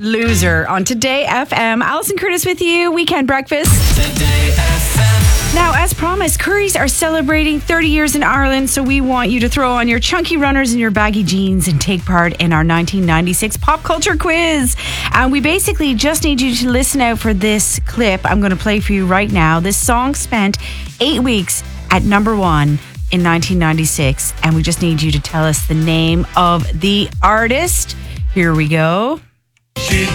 Loser on Today FM. Alison Curtis with you, Weekend Breakfast. Today FM. Now, as promised, Currys are celebrating 30 years in Ireland, so we want you to throw on your chunky runners and your baggy jeans and take part in our 1996 pop culture quiz. And we basically just need you to listen out for this clip I'm going to play for you right now. This song spent 8 weeks at number one in 1996, and we just need you to tell us the name of the artist. Here we go.